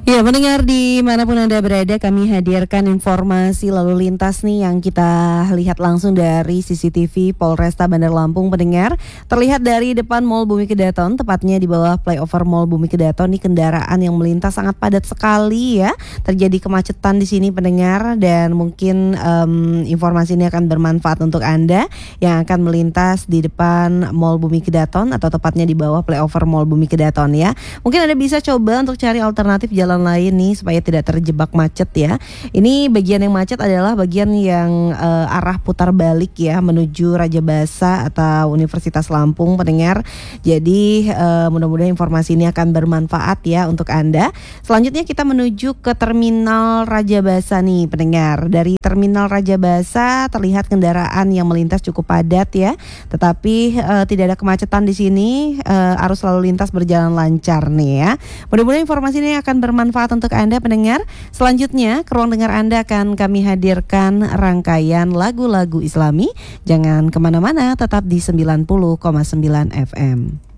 Ya, mendengar dimanapun Anda berada, kami hadirkan informasi lalu lintas nih yang kita lihat langsung dari CCTV Polresta Bandar Lampung. Pendengar, terlihat dari depan Mall Bumi Kedaton, tepatnya di bawah flyover Mall Bumi Kedaton, nih kendaraan yang melintas sangat padat sekali ya. Terjadi kemacetan di sini pendengar, dan mungkin informasi ini akan bermanfaat untuk Anda yang akan melintas di depan Mall Bumi Kedaton atau tepatnya di bawah flyover Mall Bumi Kedaton ya. Mungkin Anda bisa coba untuk cari alternatif jalan lain nih supaya tidak terjebak macet ya. Ini bagian yang macet adalah bagian yang arah putar balik ya menuju Raja Basa atau Universitas Lampung pendengar. Jadi mudah-mudahan informasi ini akan bermanfaat ya untuk Anda. Selanjutnya kita menuju ke Terminal Raja Basa nih pendengar. Dari Terminal Raja Basa terlihat kendaraan yang melintas cukup padat ya. Tetapi tidak ada kemacetan di sini. Arus lalu lintas berjalan lancar nih ya. Mudah-mudahan informasi ini akan bermanfaat untuk Anda pendengar. Selanjutnya ke ruang dengar Anda akan kami hadirkan rangkaian lagu-lagu Islami. Jangan kemana-mana, tetap di 90,9 FM.